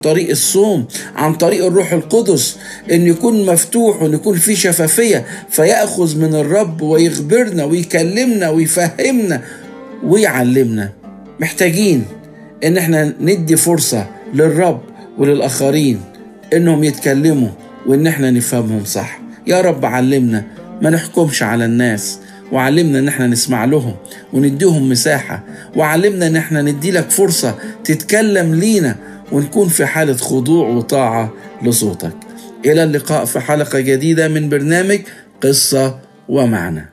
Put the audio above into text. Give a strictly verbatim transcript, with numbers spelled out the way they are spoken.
طريق الصوم، عن طريق الروح القدس، ان يكون مفتوح وان يكون في شفافية فيأخذ من الرب ويخبرنا ويكلمنا ويفهمنا ويعلمنا. محتاجين ان احنا ندي فرصة للرب وللآخرين انهم يتكلموا وان احنا نفهمهم صح. يا رب علمنا ما نحكمش على الناس، وعلمنا ان احنا نسمع لهم ونديهم مساحة، وعلمنا ان احنا ندي لك فرصة تتكلم لينا ونكون في حالة خضوع وطاعة لصوتك. إلى اللقاء في حلقة جديدة من برنامج قصة ومعنى.